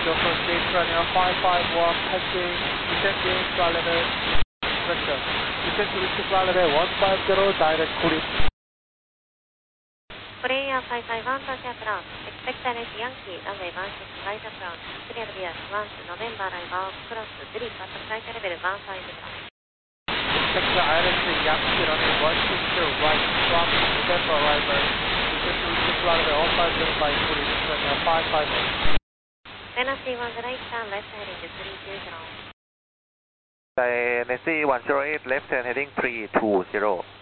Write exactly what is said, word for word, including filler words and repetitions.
your first gate running five five one, passing, descending flight level, correction. Descend to reach flight level one five zero, direct cooling. Korea five five one, touch approach. Expect direct Yankee, runway one six, right approach. Clear via one to November, arrival, cross, three, pass flight level one five zero. Expect the I L S Yankee running one six zero, right, from November arrival. Descend to reach flight level one five zero by cooling, running five five one. Tennessee one zero eight, turn left heading to three two zero. Tennessee one zero eight, left hand heading three two zero.